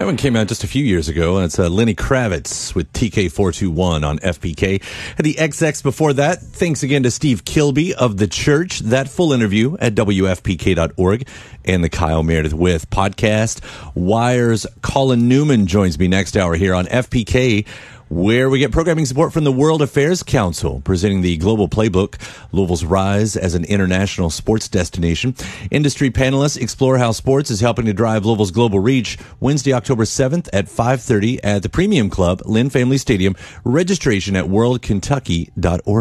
That one came out just a few years ago, and it's Lenny Kravitz with TK421 on FPK. And the XX before that. Thanks again to Steve Kilby of The Church. That full interview at WFPK.org and the Kyle Meredith With podcast. Wire's Colin Newman joins me next hour here on FPK, where we get programming support from the World Affairs Council, presenting the Global Playbook, Louisville's rise as an international sports destination. Industry panelists explore how sports is helping to drive Louisville's global reach. Wednesday, October 7th at 5:30 at the Premium Club, Lynn Family Stadium. Registration at worldkentucky.org.